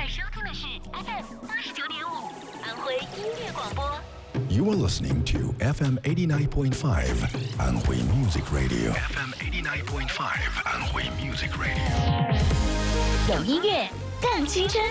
收听的是 FM 89.5安徽音乐广播。 You are listening to FM 89.5 安徽 Music Radio. FM 89.5 安徽 Music Radio. 有音乐更青春。